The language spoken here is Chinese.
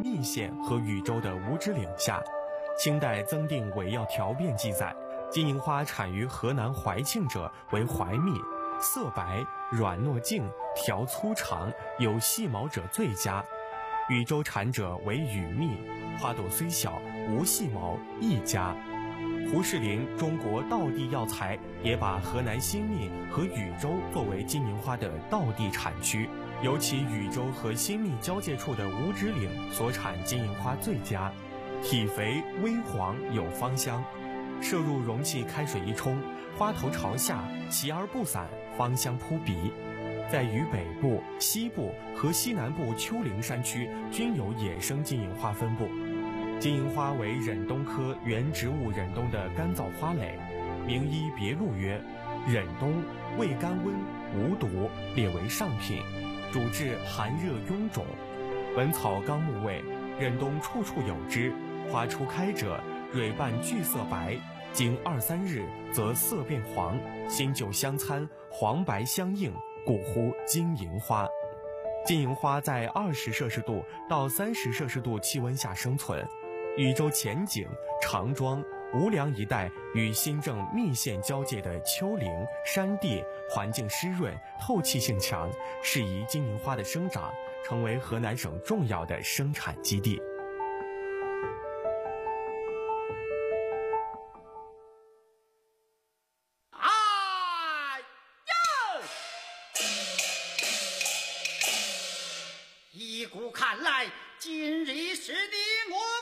密县和禹州的五指岭下。清代增订伪药条变记载，金银花产于河南怀庆者为怀蜜，色白，软糯净，条粗长，有细毛者最佳。禹州产者为禹蜜，花朵虽小，无细毛，亦佳。胡适林《中国道地药材》也把河南新密和禹州作为金银花的道地产区，尤其禹州和新密交界处的五指岭所产金银花最佳，体肥微黄，有芳香。摄入容器开水一冲，花头朝下，齐而不散，芳香扑鼻。在渝北部、西部和西南部丘陵山区均有野生金银花分布。金银花为忍冬科原植物忍冬的干燥花蕾，名医别录曰：忍冬味甘温，无毒，列为上品，主治寒热臃肿。本草纲目谓：忍冬处处有之，花初开者，蕊瓣具色白，经2-3日则色变黄，新旧相参，黄白相映，故呼金银花。金银花在20摄氏度到30摄氏度气温下生存。禹州前景、长庄、无梁一带与新郑密县交界的丘陵山地环境湿润，透气性强，适宜金银花的生长，成为河南省重要的生产基地。 依古看来，今日是你我